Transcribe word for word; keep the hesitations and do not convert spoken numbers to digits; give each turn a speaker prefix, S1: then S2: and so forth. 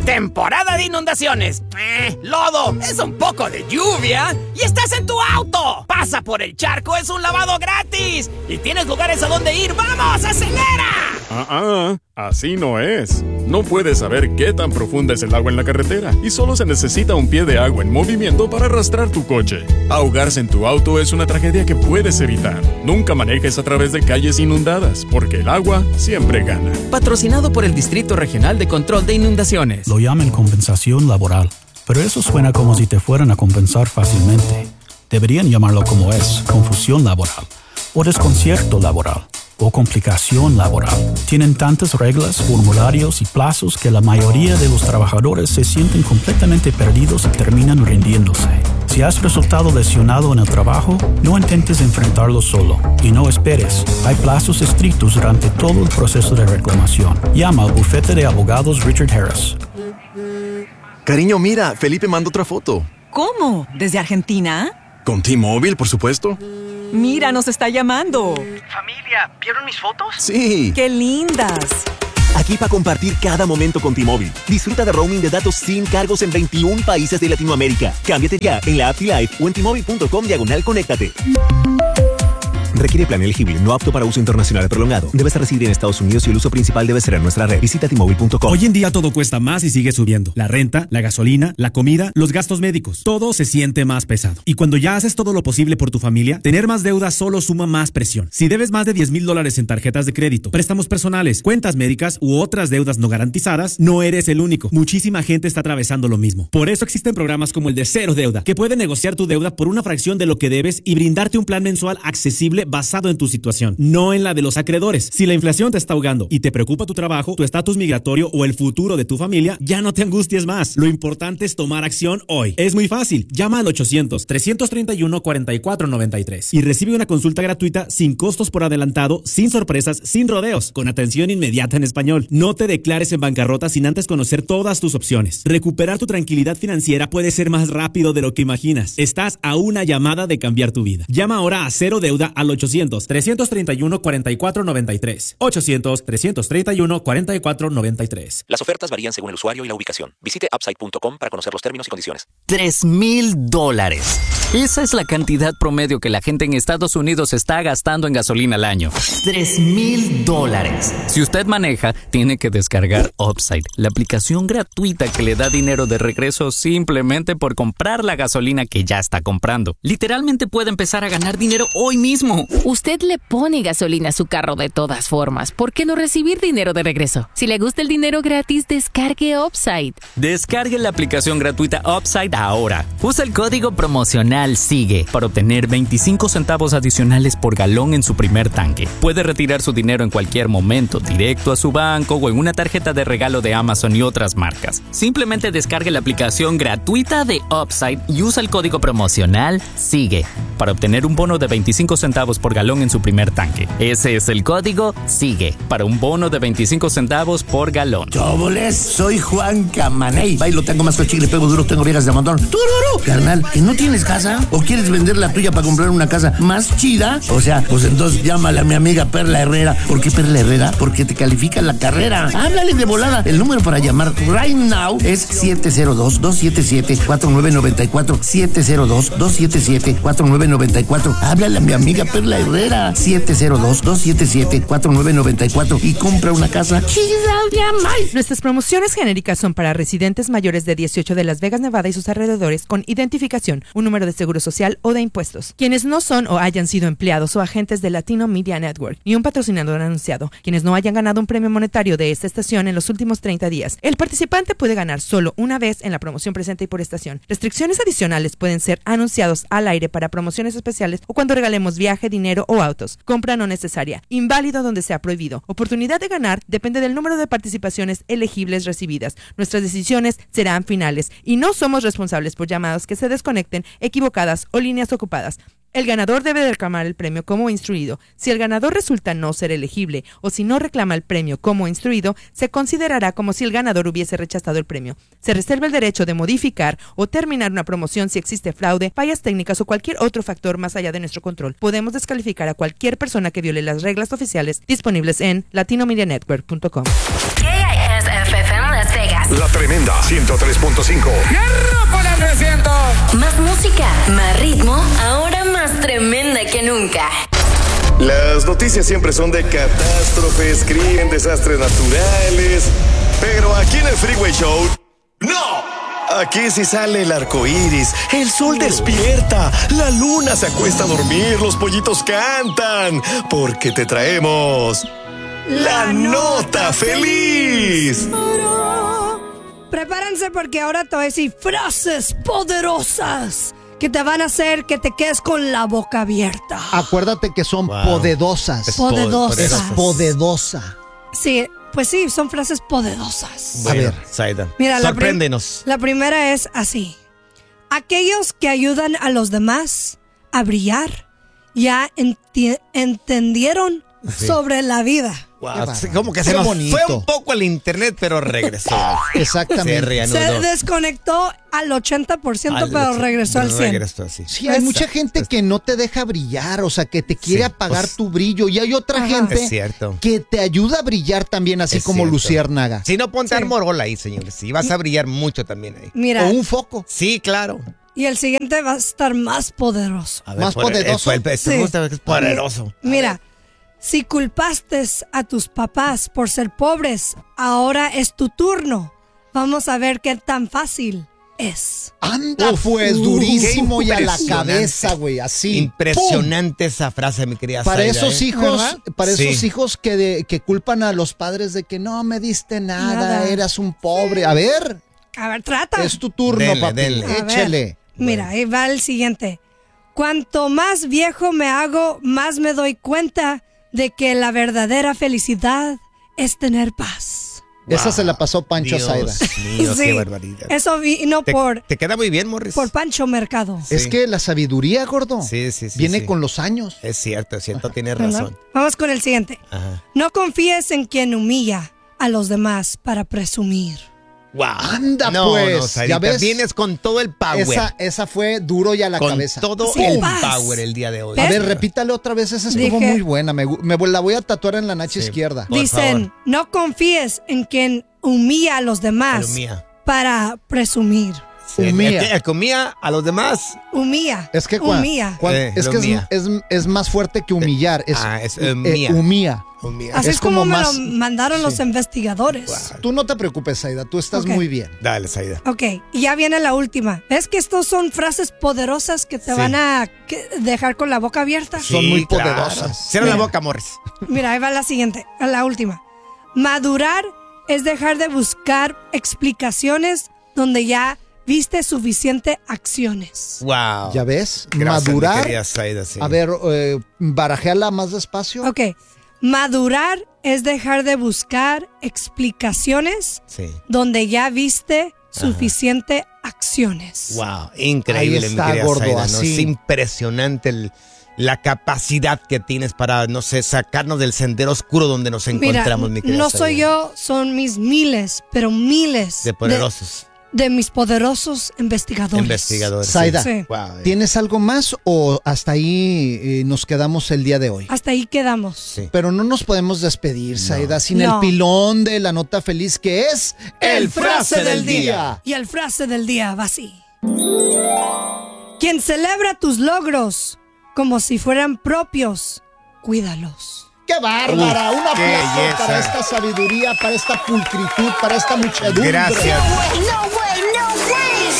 S1: Temporada de inundaciones. Eh, lodo, es un poco de lluvia y estás en tu auto. Pasa por el charco, es un lavado gratis. Y tienes lugares a donde ir. ¡Vamos, acelera!
S2: Ah, ah, así no es. No puedes saber qué tan profunda es el agua en la carretera y solo se necesita un pie de agua en movimiento para arrastrar tu coche. Ahogarse en tu auto es una tragedia que puedes evitar. Nunca manejes a través de calles inundadas, porque el agua siempre gana.
S3: Patrocinado por el Distrito Regional de Control de Inundaciones.
S4: Lo llaman compensación laboral, pero eso suena como si te fueran a compensar fácilmente. Deberían llamarlo como es, confusión laboral, o desconcierto laboral, o complicación laboral. Tienen tantas reglas, formularios y plazos que la mayoría de los trabajadores se sienten completamente perdidos y terminan rindiéndose. Si has resultado lesionado en el trabajo, no intentes enfrentarlo solo y no esperes. Hay plazos estrictos durante todo el proceso de reclamación. Llama al bufete de abogados Richard Harris.
S5: Cariño, mira, Felipe mandó otra foto.
S6: ¿Cómo? ¿Desde Argentina?
S5: Con T-Mobile, por supuesto.
S6: Mira, nos está llamando.
S7: Familia, ¿vieron mis fotos?
S5: Sí.
S6: ¡Qué lindas!
S8: Aquí para compartir cada momento con T-Mobile. Disfruta de roaming de datos sin cargos en veintiún países de Latinoamérica. Cámbiate ya en la app T-Life o en T-Mobile.com diagonal conéctate. Requiere plan elegible, no apto para uso internacional prolongado. Debes residir en Estados Unidos y el uso principal debe ser en nuestra red. Visita T Mobile punto com.
S9: Hoy en día todo cuesta más y sigue subiendo. La renta, la gasolina, la comida, los gastos médicos. Todo se siente más pesado. Y cuando ya haces todo lo posible por tu familia, tener más deuda solo suma más presión. Si debes más de diez mil dólares en tarjetas de crédito, préstamos personales, cuentas médicas u otras deudas no garantizadas, no eres el único. Muchísima gente está atravesando lo mismo. Por eso existen programas como el de Cero Deuda, que puede negociar tu deuda por una fracción de lo que debes y brindarte un plan mensual accesible basado en tu situación, no en la de los acreedores. Si la inflación te está ahogando y te preocupa tu trabajo, tu estatus migratorio o el futuro de tu familia, ya no te angusties más. Lo importante es tomar acción hoy. Es muy fácil. Llama al ochocientos, trescientos treinta y uno, cuarenta y cuatro noventa y tres y recibe una consulta gratuita sin costos por adelantado, sin sorpresas, sin rodeos, con atención inmediata en español. No te declares en bancarrota sin antes conocer todas tus opciones. Recuperar tu tranquilidad financiera puede ser más rápido de lo que imaginas. Estás a una llamada de cambiar tu vida. Llama ahora a Cero Deuda al ochocientos, trescientos treinta y uno, cuarenta y cuatro noventa y tres. ochocientos, trescientos treinta y uno, cuarenta y cuatro noventa y tres.
S10: Las ofertas varían según el usuario y la ubicación. Visite upside punto com para conocer los términos y condiciones.
S3: Tres mil dólares. Esa es la cantidad promedio que la gente en Estados Unidos está gastando en gasolina al año. Tres mil dólares. Si usted maneja, tiene que descargar Upside, la aplicación gratuita que le da dinero de regreso simplemente por comprar la gasolina que ya está comprando. Literalmente puede empezar a ganar dinero hoy mismo.
S11: Usted le pone gasolina a su carro de todas formas. ¿Por qué no recibir dinero de regreso? Si le gusta el dinero gratis, descargue Upside.
S3: Descargue la aplicación gratuita Upside ahora. Usa el código promocional SIGUE para obtener veinticinco centavos adicionales por galón en su primer tanque. Puede retirar su dinero en cualquier momento, directo a su banco o en una tarjeta de regalo de Amazon y otras marcas. Simplemente descargue la aplicación gratuita de Upside y usa el código promocional SIGUE para obtener un bono de veinticinco centavos por galón en su primer tanque. Ese es el código SIGUE para un bono de veinticinco centavos por galón.
S12: ¡Choboles! Soy Juan Camaney. Bailo, tengo más cochile, pego duro, tengo viejas de montón. ¡Tururú! Carnal, ¿que no tienes casa? ¿O quieres vender la tuya para comprar una casa más chida? O sea, pues entonces llámale a mi amiga Perla Herrera. ¿Por qué Perla Herrera? Porque te califica la carrera. Háblale de volada. El número para llamar right now es siete cero dos, dos siete siete, cuatro nueve nueve cuatro. siete cero dos, dos siete siete, cuatro nueve nueve cuatro. Háblale a mi amiga Perla Herrera. siete cero dos, dos siete siete, cuatro nueve nueve cuatro y compra una casa chida de amay.
S13: Nuestras promociones genéricas son para residentes mayores de dieciocho de Las Vegas, Nevada y sus alrededores con identificación, un número de seguro social o de impuestos. Quienes no son o hayan sido empleados o agentes de Latino Media Network ni un patrocinador anunciado. Quienes no hayan ganado un premio monetario de esta estación en los últimos treinta días. El participante puede ganar solo una vez en la promoción presente y por estación. Restricciones adicionales pueden ser anunciados al aire para promociones especiales o cuando regalemos viaje, dinero o autos. Compra no necesaria. Inválido donde sea prohibido. Oportunidad de ganar depende del número de participaciones elegibles recibidas. Nuestras decisiones serán finales y no somos responsables por llamados que se desconecten, equivocadas o líneas ocupadas. El ganador debe reclamar el premio como instruido. Si el ganador resulta no ser elegible o si no reclama el premio como instruido, se considerará como si el ganador hubiese rechazado el premio. Se reserva el derecho de modificar o terminar una promoción si existe fraude, fallas técnicas o cualquier otro factor más allá de nuestro control. Podemos descalificar a cualquier persona que viole las reglas oficiales disponibles en latino media network punto com.
S14: K I S F M Las Vegas.
S15: La
S14: tremenda, ciento tres punto cinco.
S15: Más música, más ritmo, ahora más tremenda que nunca.
S16: Las noticias siempre son de catástrofes, crimen, desastres naturales. Pero aquí en el Freeway Show, ¡no! Aquí sí sale el arco iris, el sol despierta, la luna se acuesta a dormir, los pollitos cantan, porque te traemos la, la nota feliz.
S17: Prepárense porque ahora te voy a decir frases poderosas que te van a hacer que te quedes con la boca abierta.
S18: Acuérdate que son wow. poderosas.
S17: Poderosas.
S18: Es poderosa.
S17: Sí, pues sí, son frases poderosas.
S19: Bueno,
S18: a ver,
S19: Zaida,
S17: mira,
S19: sorpréndenos.
S17: La, prim- la primera es así. Aquellos que ayudan a los demás a brillar ya enti- entendieron sí. sobre la vida.
S19: Wow. Como que se nos bonito. Fue un poco al internet, pero regresó.
S18: Exactamente.
S19: Se, reanudó.
S17: Se desconectó al ochenta por ciento, al pero regresó al cien por ciento.
S18: Regresó, sí, sí hay Esa, mucha gente es, que no te deja brillar, o sea, que te quiere sí, apagar pues, tu brillo. Y hay otra ajá. gente que te ayuda a brillar también, así es como cierto. Luciérnaga.
S19: Si no, ponte sí. armorola ahí, señores. Si vas a brillar mucho también ahí.
S17: Mira.
S18: O un foco.
S19: Sí, claro.
S17: Y el siguiente va a estar más poderoso.
S18: A ver, ¿más poderoso?
S19: El, el, el, sí. Es poderoso.
S17: Mira. Si culpaste a tus papás por ser pobres, ahora es tu turno. Vamos a ver qué tan fácil es.
S18: Anda, Uf, pues, uh, durísimo y a la cabeza, güey, así.
S19: Impresionante ¡pum! Esa frase, mi querida
S18: Para
S19: Zaida,
S18: esos
S19: ¿eh?
S18: hijos,
S19: ¿verdad?
S18: para
S19: sí.
S18: esos hijos que, de, que culpan a los padres de que no me diste nada, nada. eras un pobre. A ver.
S17: A ver, trata.
S18: Es tu turno,
S19: denle,
S18: papi.
S19: Denle.
S18: Échale.
S17: Mira, ahí va el siguiente. Cuanto más viejo me hago, más me doy cuenta de que la verdadera felicidad es tener paz.
S18: Wow. Esa se la pasó Pancho
S19: Dios
S18: Zaida.
S19: Mío,
S17: sí,
S19: qué barbaridad.
S17: Eso vino
S19: te,
S17: por...
S19: Te queda muy bien, Morris.
S17: Por Pancho Mercado.
S18: Sí. Es que la sabiduría, gordo,
S19: sí, sí, sí,
S18: viene
S19: sí.
S18: con los años.
S19: Es cierto, es cierto, tienes razón.
S17: Vamos con el siguiente. Ajá. No confíes en quien humilla a los demás para presumir.
S19: Wow.
S18: Anda,
S19: no,
S18: pues.
S19: No, Sarita, ya ves. Vienes con todo el power.
S18: Esa, esa fue duro y a la
S19: con
S18: cabeza.
S19: Con todo sí, el paz. Power el día de hoy.
S18: A ver, repítale otra vez. Esa estuvo Dije, muy buena. Me, me la voy a tatuar en la nacha sí, izquierda.
S17: Dicen, favor. No confíes en quien humilla a los demás para presumir.
S19: Sí, humilla. El, el que humilla a los demás.
S17: Humilla.
S18: Es que, cuan,
S17: humilla.
S18: Cuan, eh, es, que es, es, es más fuerte que humillar. Es,
S19: ah, es humilla.
S18: Eh, humilla.
S17: Humilla. Así es, es como, como me más, lo mandaron sí. los investigadores.
S18: Wow. Tú no te preocupes, Zaida. Tú estás okay. muy bien.
S19: Dale, Zaida.
S17: Ok, y ya viene la última. ¿Ves que estos son frases poderosas que te sí. van a dejar con la boca abierta?
S18: Sí, son muy
S19: claro.
S18: poderosas.
S19: Cierra la boca, Morris.
S17: Mira, ahí va la siguiente, la última. Madurar es dejar de buscar explicaciones donde ya viste suficiente acciones.
S19: Wow.
S18: ¿Ya ves?
S19: Gracias,
S18: Madurar.
S19: Zaida, sí.
S18: A ver, eh, barajéala más despacio.
S17: Ok. Madurar es dejar de buscar explicaciones sí. donde ya viste suficiente Ajá. acciones.
S19: Wow, increíble,
S18: ahí está,
S19: mi querida
S18: gordo,
S19: Zaida, ¿no?
S18: así.
S19: Es impresionante el, la capacidad que tienes para, no sé, sacarnos del sendero oscuro donde nos encontramos,
S17: Mira,
S19: mi querida
S17: no
S19: Zaida.
S17: soy yo, son mis miles, pero miles
S19: de poderosos.
S17: De, de mis poderosos investigadores.
S19: Investigadores.
S18: Zaida,
S17: sí.
S18: wow. ¿Tienes algo más o hasta ahí eh, nos quedamos el día de hoy?
S17: Hasta ahí quedamos.
S18: Sí. Pero no nos podemos despedir, Zaida, no. sin
S17: no.
S18: el pilón de la nota feliz que es
S17: el, el frase, frase del día. día. Y el frase del día va así. Quien celebra tus logros como si fueran propios, cuídalos.
S18: ¡Qué bárbara! Un aplauso para esta sabiduría, para esta pulcritud, para esta muchedumbre.
S19: Gracias.
S17: No way, no